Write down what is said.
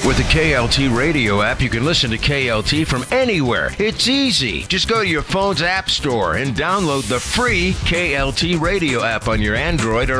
With the KLT radio app, you can listen to KLT from anywhere. It's easy. Just go to your phone's app store and download the free KLT radio app on your Android or